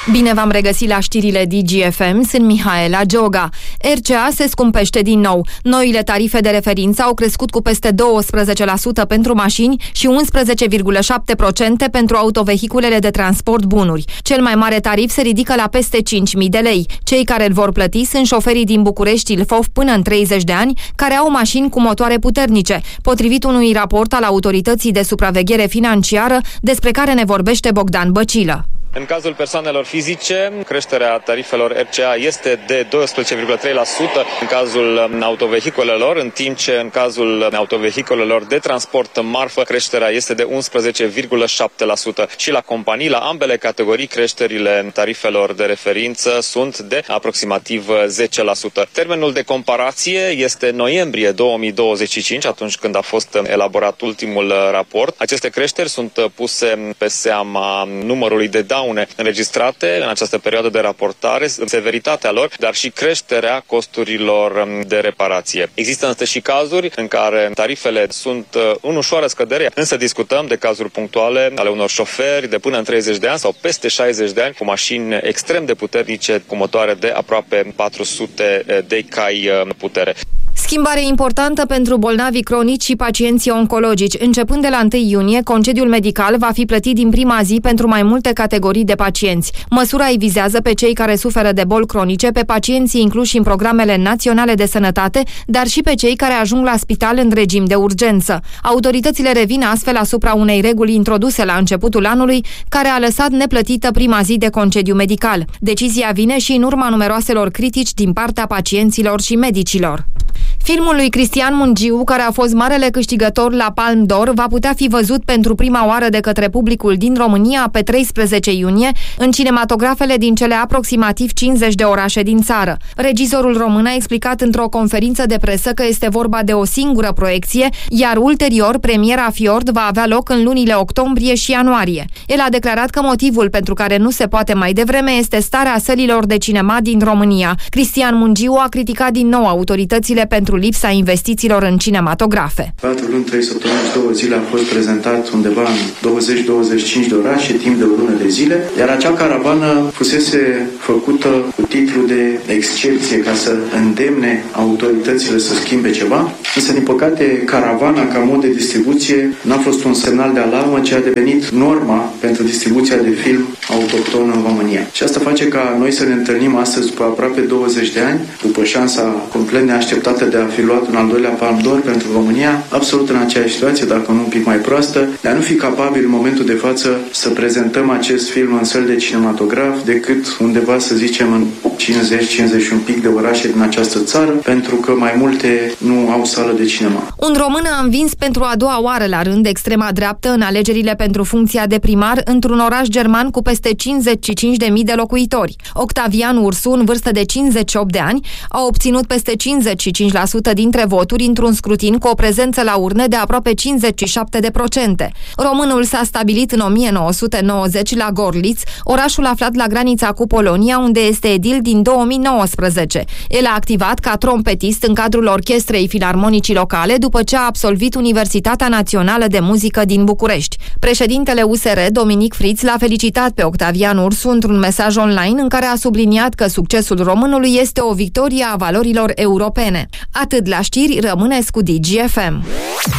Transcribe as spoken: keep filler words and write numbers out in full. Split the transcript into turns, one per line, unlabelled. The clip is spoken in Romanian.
Bine v-am regăsit la știrile D G F M, sunt Mihaela Gioga. R C A se scumpește din nou. Noile tarife de referință au crescut cu peste douăsprezece la sută pentru mașini și unsprezece virgulă șapte la sută pentru autovehiculele de transport bunuri. Cel mai mare tarif se ridică la peste cinci mii de lei. Cei care îl vor plăti sunt șoferii din București Ilfov până în treizeci de ani, care au mașini cu motoare puternice, potrivit unui raport al Autorității de Supraveghere Financiară, despre care ne vorbește Bogdan Băcilă.
În cazul persoanelor fizice, creșterea tarifelor R C A este de doisprezece virgulă trei la sută în cazul autovehiculelor, în timp ce în cazul autovehiculelor de transport în marfă creșterea este de unsprezece virgulă șapte la sută. Și la companii, la ambele categorii, creșterile tarifelor de referință sunt de aproximativ zece la sută. Termenul de comparație este noiembrie două mii douăzeci și cinci, atunci când a fost elaborat ultimul raport. Aceste creșteri sunt puse pe seama numărului de daune înregistrate în această perioadă de raportare, severitatea lor, dar și creșterea costurilor de reparație. Există însă și cazuri în care tarifele sunt în ușoară scădere, însă discutăm de cazuri punctuale ale unor șoferi de până în treizeci de ani sau peste șaizeci de ani cu mașini extrem de puternice, cu motoare de aproape patru sute de cai putere.
Schimbare importantă pentru bolnavii cronici și pacienții oncologici. Începând de la întâi iunie, concediul medical va fi plătit din prima zi pentru mai multe categorii de pacienți. Măsura îi vizează pe cei care suferă de boli cronice, pe pacienții incluși în programele naționale de sănătate, dar și pe cei care ajung la spital în regim de urgență. Autoritățile revin astfel asupra unei reguli introduse la începutul anului, care a lăsat neplătită prima zi de concediu medical. Decizia vine și în urma numeroaselor critici din partea pacienților și medicilor. Filmul lui Cristian Mungiu, care a fost marele câștigător la Palme d'Or, va putea fi văzut pentru prima oară de către publicul din România pe treisprezece iunie în cinematografele din cele aproximativ cincizeci de orașe din țară. Regizorul român a explicat într-o conferință de presă că este vorba de o singură proiecție, iar ulterior premiera Fjord va avea loc în lunile octombrie și ianuarie. El a declarat că motivul pentru care nu se poate mai devreme este starea sălilor de cinema din România. Cristian Mungiu a criticat din nou autoritățile pentru lipsa investițiilor în cinematografe.
patru luni, trei săptămâni și două zile a fost prezentat undeva în douăzeci douăzeci și cinci de orașe, timp de o lună de zile, iar acea caravană fusese făcută cu titlu de excepție ca să îndemne autoritățile să schimbe ceva, însă, din păcate, caravana ca mod de distribuție n-a fost un semnal de alarmă, ci a devenit norma pentru distribuția de film autohton în România. Și asta face ca noi să ne întâlnim astăzi, după aproape douăzeci de ani, după șansa complet neașteptată de a fi luat un al doilea Palme d'Or pentru România, absolut în aceeași situație, dacă nu un pic mai proastă, de a nu fi capabil în momentul de față să prezentăm acest film în săli de cinematograf decât undeva, să zicem, în cincizeci cincizeci și un pic de orașe din această țară, pentru că mai multe nu au sală de cinema.
Un român a învins pentru a doua oară la rând extrema dreaptă în alegerile pentru funcția de primar într-un oraș german cu peste cincizeci și cinci de mii de locuitori. Octavian Ursu, în vârstă de cincizeci și opt de ani, a obținut peste cincizeci și cinci la sută dintre voturi într-un scrutin cu o prezență la urne de aproape cincizeci și șapte la sută. Românul s-a stabilit în o mie nouă sute nouăzeci la Gorlitz, orașul aflat la granița cu Polonia, unde este edil din două mii nouăsprezece. El a activat ca trompetist în cadrul Orchestrei Filarmonicii Locale după ce a absolvit Universitatea Națională de Muzică din București. Președintele U S R, Dominic Fritz, l-a felicitat pe Octavian Ursu într-un mesaj online în care a subliniat că succesul românului este o victorie a valorilor europene. Atât la știri, rămâneți cu D G F M.